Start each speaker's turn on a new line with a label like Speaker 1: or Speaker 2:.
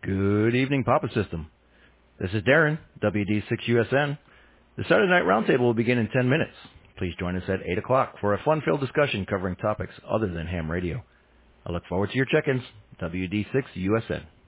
Speaker 1: Good evening, Papa System. This is Darren, WD6USN. The Saturday Night Roundtable will begin in 10 minutes. Please join us at 8 o'clock for a fun-filled discussion covering topics other than ham radio. I look forward to your check-ins. WD6USN.